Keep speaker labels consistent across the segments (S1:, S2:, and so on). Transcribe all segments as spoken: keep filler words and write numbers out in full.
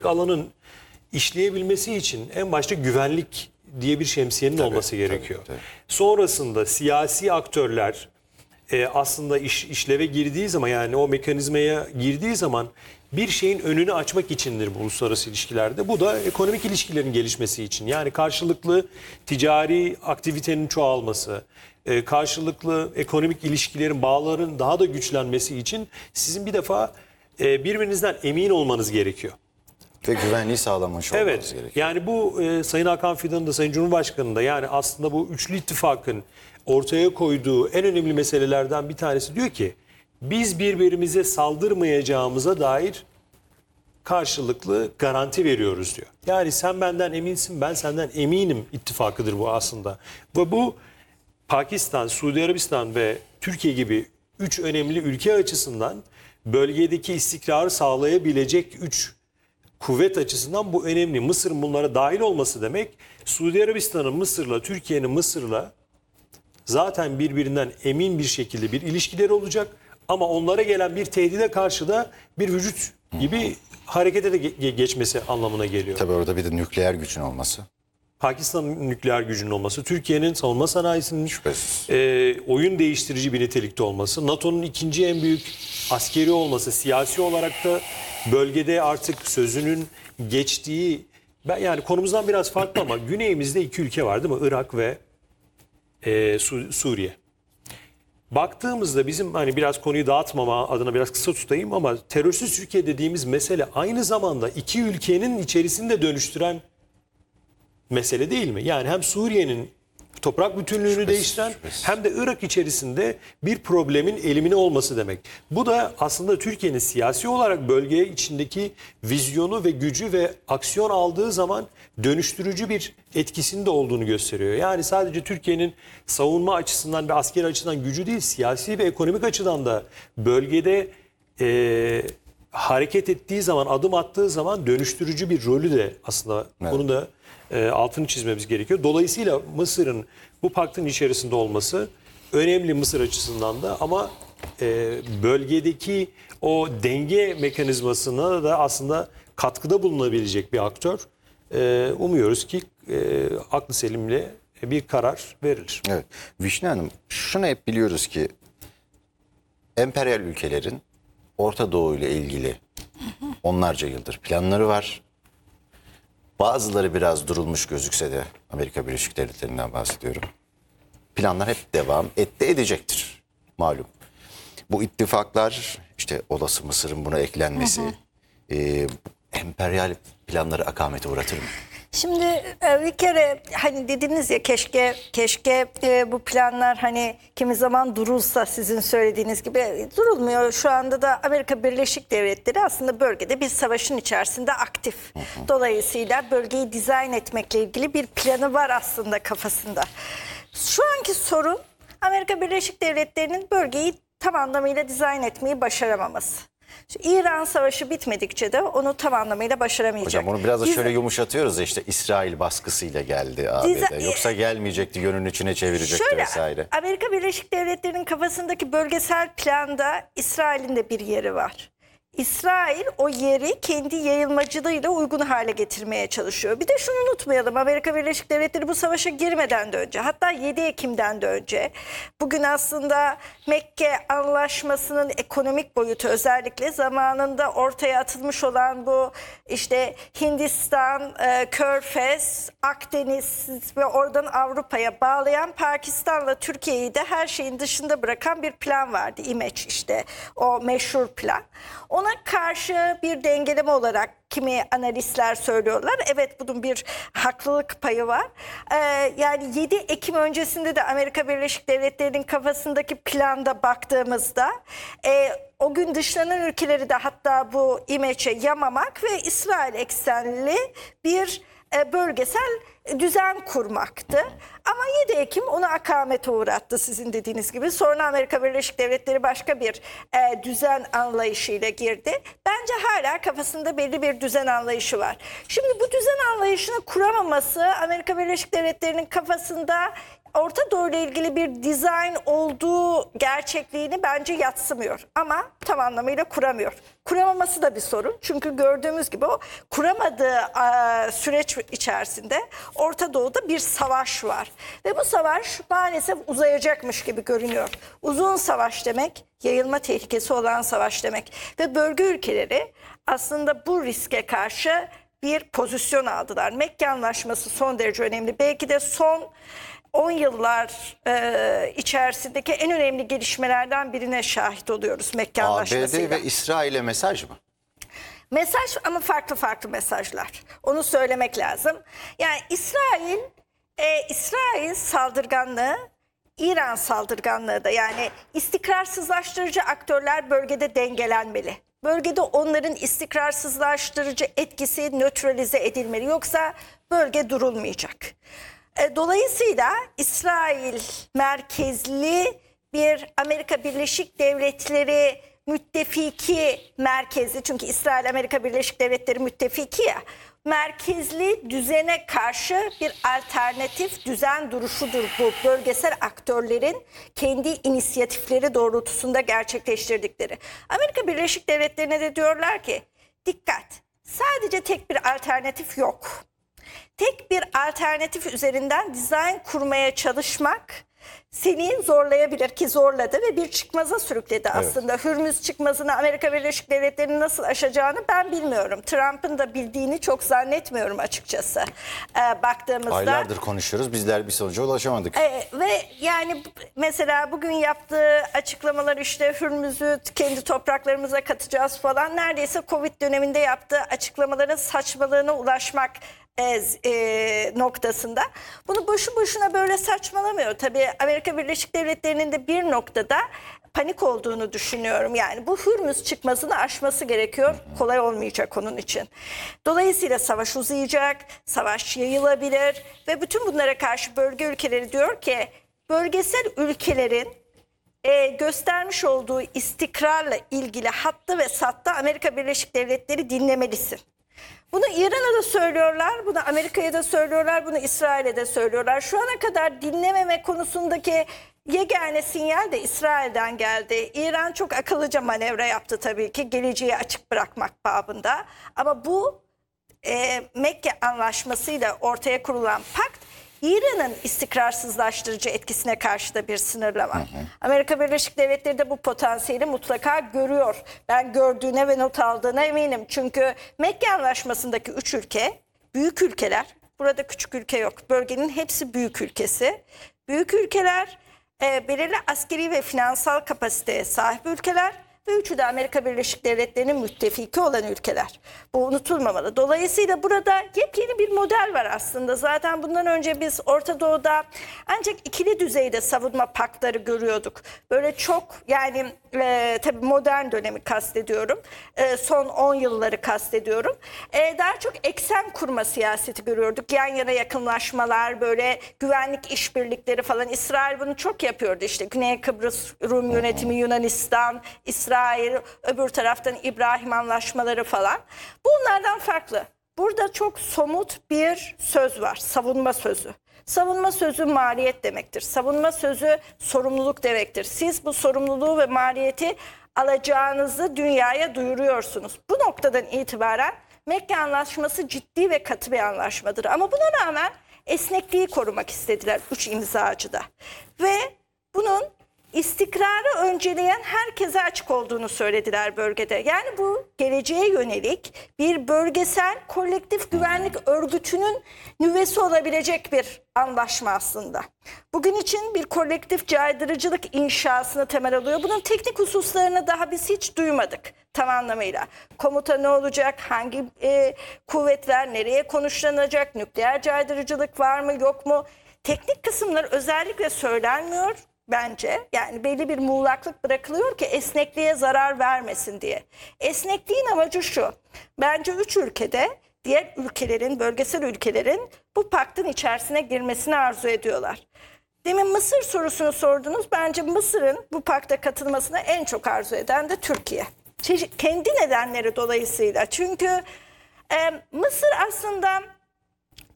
S1: alanın işleyebilmesi için en başta güvenlik diye bir şemsiyenin tabii, olması gerekiyor. Tabii, tabii. Sonrasında siyasi aktörler e, aslında iş, işleve girdiği zaman, yani o mekanizmaya girdiği zaman bir şeyin önünü açmak içindir bu uluslararası ilişkilerde. Bu da ekonomik ilişkilerin gelişmesi için. Yani karşılıklı ticari aktivitenin çoğalması, e, karşılıklı ekonomik ilişkilerin, bağların daha da güçlenmesi için sizin bir defa e, birbirinizden emin olmanız gerekiyor.
S2: Ve güvenliği sağlamış olmanız
S1: evet,
S2: gerekiyor.
S1: Yani bu e, Sayın Hakan Fidan'ın da Sayın Cumhurbaşkanı'nın da, yani aslında bu üçlü ittifakın ortaya koyduğu en önemli meselelerden bir tanesi, diyor ki biz birbirimize saldırmayacağımıza dair karşılıklı garanti veriyoruz diyor. Yani sen benden eminsin, ben senden eminim ittifakıdır bu aslında. Ve bu Pakistan, Suudi Arabistan ve Türkiye gibi üç önemli ülke açısından bölgedeki istikrarı sağlayabilecek üç kuvvet açısından bu önemli. Mısır'ın bunlara dahil olması demek, Suudi Arabistan'ın Mısır'la, Türkiye'nin Mısır'la zaten birbirinden emin bir şekilde bir ilişkileri olacak. Ama onlara gelen bir tehdide karşı da bir vücut gibi harekete de ge- geçmesi anlamına geliyor.
S2: Tabii orada bir de nükleer gücün olması.
S1: Pakistan'ın nükleer gücünün olması, Türkiye'nin savunma sanayisinin e, oyun değiştirici bir nitelikte olması, NATO'nun ikinci en büyük askeri olması, siyasi olarak da bölgede artık sözünün geçtiği, ben yani konumuzdan biraz farklı ama güneyimizde iki ülke var değil mi? Irak ve e, Su- Suriye. Baktığımızda bizim, hani biraz konuyu dağıtmama adına biraz kısa tutayım ama terörsüz Türkiye dediğimiz mesele aynı zamanda iki ülkenin içerisinde dönüştüren mesele değil mi? Yani hem Suriye'nin toprak bütünlüğünü şüphesiz, değiştiren şüphesiz. hem de Irak içerisinde bir problemin elimine olması demek. Bu da aslında Türkiye'nin siyasi olarak bölge içindeki vizyonu ve gücü ve aksiyon aldığı zaman dönüştürücü bir etkisinde olduğunu gösteriyor. Yani sadece Türkiye'nin savunma açısından ve askeri açıdan gücü değil, siyasi ve ekonomik açıdan da bölgede e, hareket ettiği zaman, adım attığı zaman dönüştürücü bir rolü de aslında evet. bunu da E, altını çizmemiz gerekiyor. Dolayısıyla Mısır'ın bu paktın içerisinde olması önemli Mısır açısından da, ama e, bölgedeki o denge mekanizmasına da aslında katkıda bulunabilecek bir aktör. E, umuyoruz ki e, aklı selimle bir karar verilir.
S2: Evet. Vişne Hanım, şunu hep biliyoruz ki emperyal ülkelerin Orta Doğu ile ilgili onlarca yıldır planları var. Bazıları biraz durulmuş gözükse de, Amerika Birleşik Devletleri'nden bahsediyorum, planlar hep devam etti, edecektir malum. Bu ittifaklar, işte olası Mısır'ın buna eklenmesi, hı hı. E, emperyal planları akamete uğratır mı?
S3: Şimdi bir kere hani dediniz ya, keşke keşke e, bu planlar hani kimi zaman durulsa, sizin söylediğiniz gibi durulmuyor. Şu anda da Amerika Birleşik Devletleri aslında bölgede bir savaşın içerisinde aktif. Hı hı. Dolayısıyla bölgeyi dizayn etmekle ilgili bir planı var aslında kafasında. Şu anki sorun Amerika Birleşik Devletleri'nin bölgeyi tam anlamıyla dizayn etmeyi başaramaması. İran Savaşı bitmedikçe de onu tam anlamıyla başaramayacak.
S2: Hocam onu biraz da
S3: Biz,
S2: şöyle yumuşatıyoruz ya, işte İsrail baskısıyla geldi A B D. Yoksa gelmeyecekti, yönünün içine çevirecekti
S3: şöyle,
S2: vesaire.
S3: Amerika Birleşik Devletleri'nin kafasındaki bölgesel planda İsrail'in de bir yeri var. İsrail o yeri kendi yayılmacılığıyla uygun hale getirmeye çalışıyor. Bir de şunu unutmayalım, Amerika Birleşik Devletleri bu savaşa girmeden de önce, hatta yedi Ekim'den de önce, bugün aslında Mekke Anlaşması'nın ekonomik boyutu, özellikle zamanında ortaya atılmış olan bu işte Hindistan, e, Körfez, Akdeniz ve oradan Avrupa'ya bağlayan, Pakistan'la Türkiye'yi de her şeyin dışında bırakan bir plan vardı. İmeç, işte o meşhur plan. Ona karşı bir dengeleme olarak kimi analistler söylüyorlar. Evet, bunun bir haklılık payı var. Ee, yani yedi Ekim öncesinde de Amerika Birleşik Devletleri'nin kafasındaki planda baktığımızda e, o gün dışlanan ülkeleri de hatta bu İmeç'e yamamak ve İsrail eksenli bir e, bölgesel düzen kurmaktı. Ama yedi Ekim onu akamete uğrattı, sizin dediğiniz gibi. Sonra Amerika Birleşik Devletleri başka bir e, düzen anlayışıyla girdi. Bence hala kafasında belli bir düzen anlayışı var. Şimdi bu düzen anlayışını kuramaması Amerika Birleşik Devletleri'nin kafasında Orta Doğu ile ilgili bir dizayn olduğu gerçekliğini bence yadsımıyor. Ama tam anlamıyla kuramıyor. Kuramaması da bir sorun. Çünkü gördüğümüz gibi o kuramadığı e, süreç içerisinde Orta Doğu'da bir savaş var. Ve bu savaş maalesef uzayacakmış gibi görünüyor. Uzun savaş demek, yayılma tehlikesi olan savaş demek. Ve bölge ülkeleri aslında bu riske karşı bir pozisyon aldılar. Mekke Anlaşması son derece önemli. Belki de son on yıllar e, içerisindeki en önemli gelişmelerden birine şahit oluyoruz Mekke
S2: A B
S3: Anlaşması'yla.
S2: D ve İsrail'e mesaj mı?
S3: Mesaj ama farklı farklı mesajlar. Onu söylemek lazım. Yani İsrail, e, İsrail saldırganlığı, İran saldırganlığı da, yani istikrarsızlaştırıcı aktörler bölgede dengelenmeli. Bölgede onların istikrarsızlaştırıcı etkisi nötralize edilmeli. Yoksa bölge durulmayacak. E, dolayısıyla İsrail merkezli bir Amerika Birleşik Devletleri müttefiki merkezli, çünkü İsrail Amerika Birleşik Devletleri müttefiki ya, merkezli düzene karşı bir alternatif düzen duruşudur bu, bölgesel aktörlerin kendi inisiyatifleri doğrultusunda gerçekleştirdikleri. Amerika Birleşik Devletleri'ne de diyorlar ki dikkat, sadece tek bir alternatif yok. Tek bir alternatif üzerinden dizayn kurmaya çalışmak seni zorlayabilir, ki zorladı ve bir çıkmaza sürükledi aslında. Evet. Hürmüz çıkmazını Amerika Birleşik Devletleri'nin nasıl aşacağını ben bilmiyorum. Trump'ın da bildiğini çok zannetmiyorum açıkçası ee, baktığımızda.
S2: Aylardır konuşuyoruz, bizler bir sonuca ulaşamadık.
S3: Ee, ve yani mesela bugün yaptığı açıklamalar, işte Hürmüz'ü kendi topraklarımıza katacağız falan, neredeyse Covid döneminde yaptığı açıklamaların saçmalığına ulaşmak E, e, noktasında. Bunu boşu boşuna böyle saçmalamıyor. Tabii Amerika Birleşik Devletleri'nin de bir noktada panik olduğunu düşünüyorum. Yani bu Hürmüz çıkmazını aşması gerekiyor. Kolay olmayacak onun için. Dolayısıyla savaş uzayacak, savaş yayılabilir ve bütün bunlara karşı bölge ülkeleri diyor ki bölgesel ülkelerin e, göstermiş olduğu istikrarla ilgili hattı ve sattı Amerika Birleşik Devletleri dinlemelisin. Bunu İran'a da söylüyorlar, bunu Amerika'ya da söylüyorlar, bunu İsrail'e de söylüyorlar. Şu ana kadar dinlememe konusundaki yegane sinyal de İsrail'den geldi. İran çok akıllıca manevra yaptı tabii ki, geleceği açık bırakmak babında. Ama bu e, Mekke Anlaşması'yla ortaya kurulan pakt, İran'ın istikrarsızlaştırıcı etkisine karşı da bir sınırlama. Hı hı. Amerika Birleşik Devletleri de bu potansiyeli mutlaka görüyor. Ben gördüğüne ve not aldığına eminim. Çünkü Mekke Anlaşması'ndaki üç ülke, büyük ülkeler, burada küçük ülke yok. Bölgenin hepsi büyük ülkesi. Büyük ülkeler, e, belirli askeri ve finansal kapasiteye sahip ülkeler ve üçü de Amerika Birleşik Devletleri'nin müttefiki olan ülkeler. Bu unutulmamalı. Dolayısıyla burada yepyeni bir model var aslında. Zaten bundan önce biz Orta Doğu'da ancak ikili düzeyde savunma paktları görüyorduk. Böyle çok, yani e, tabii modern dönemi kastediyorum. E, son on yılları kastediyorum. E, daha çok eksen kurma siyaseti görüyorduk. Yan yana yakınlaşmalar, böyle güvenlik işbirlikleri falan. İsrail bunu çok yapıyordu işte. Güney Kıbrıs Rum yönetimi, Yunanistan, İsrail, İsrail, öbür taraftan İbrahim anlaşmaları falan. Bunlardan farklı. Burada çok somut bir söz var. Savunma sözü. Savunma sözü maliyet demektir. Savunma sözü sorumluluk demektir. Siz bu sorumluluğu ve maliyeti alacağınızı dünyaya duyuruyorsunuz. Bu noktadan itibaren Mekke Anlaşması ciddi ve katı bir anlaşmadır. Ama buna rağmen esnekliği korumak istediler üç imzacıda. Ve bunun İstikrarı önceleyen herkese açık olduğunu söylediler bölgede. Yani bu geleceğe yönelik bir bölgesel kolektif güvenlik örgütünün nüvesi olabilecek bir anlaşma aslında. Bugün için bir kolektif caydırıcılık inşasını temel alıyor. Bunun teknik hususlarını daha biz hiç duymadık tam anlamıyla. Komuta ne olacak, hangi e, kuvvetler nereye konuşlanacak, nükleer caydırıcılık var mı yok mu? Teknik kısımlar özellikle söylenmiyor. Bence yani belli bir muğlaklık bırakılıyor ki esnekliğe zarar vermesin diye. Esnekliğin amacı şu: bence üç ülkede diğer ülkelerin, bölgesel ülkelerin bu paktın içerisine girmesini arzu ediyorlar. Demin Mısır sorusunu sordunuz. Bence Mısır'ın bu pakta katılmasını en çok arzu eden de Türkiye. Kendi nedenleri dolayısıyla. Çünkü e, Mısır aslında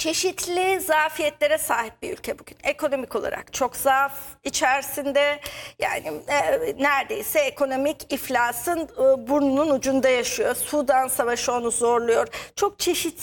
S3: çeşitli zafiyetlere sahip bir ülke bugün. Ekonomik olarak çok zaaf içerisinde, yani e, neredeyse ekonomik iflasın e, burnunun ucunda yaşıyor. Sudan Savaşı onu zorluyor. Çok çeşitsiz